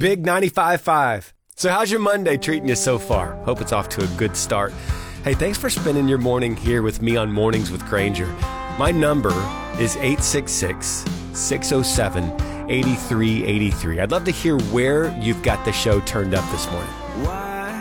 Big 95.5. So how's your Monday treating you so far? Hope it's off to a good start. Hey, thanks for spending your morning here with me on Mornings with Granger. My number is 866-607-8383. I'd love to hear where you've got the show turned up this morning.